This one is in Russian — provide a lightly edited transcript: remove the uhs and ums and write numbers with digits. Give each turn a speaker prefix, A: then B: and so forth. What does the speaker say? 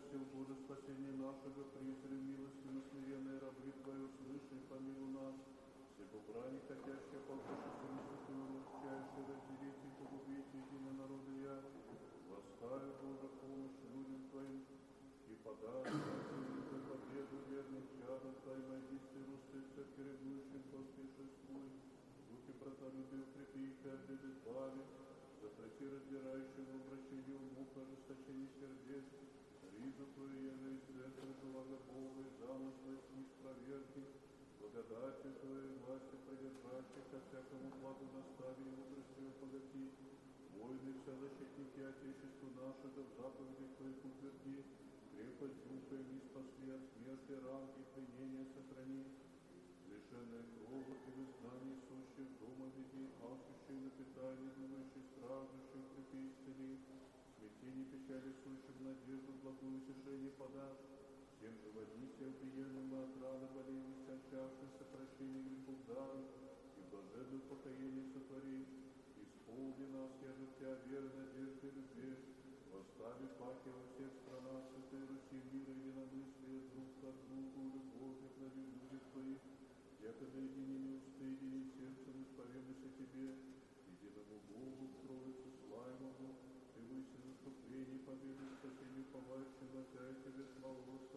A: Сил Боже, спасение нашего, призри милости, насловенные рабы Твои, услыши и помилуй нас. Все побрани, хотящие полкошеству святую, чаще разделить и погубить единый народ и я. Восстави, Боже, помощь людям Твоим, и подай Твою победу верным чадом Твоим, найдисти русты церкви ревнующим поспешествуй. Духе братолюбия укрепи их и от бед избави, запрети раздирающим в обращению мук ожесточений сердец, ризу Твою яны и светлую благо Бога и замыслы не спроверги, благодатью Твоей власти продержащих, ко всякому благу настави и мудростью погати. Войны все защитники Отечеству нашего в заповедях Твоих утверди, крепость духа и не спасли от смерти, ран и пленения сохрани. Лишенные крови и в изгнании сущих дома веди, алчущие на питание, думающие, страждущих укрепи исцели. Смятение печали сущих надежду, благую утешение подашь. Всем же водите убиенным и от раны болей исчерчавших сокращение грехов даром, и блаженную покаяние сотвори. Исполни нас, я же Тебя веры, надежды и любви. Восстави паки во всех странах Святой Руси, мира и единомыслия, друг к другу, любовь и праве людях Твоих. Якобы единими усты, единым сердцем исповедуйся Тебе, единому Богу, Троицу славимому, Ты выси заступление, победу, спасению, повающим, воздая Тебе славу,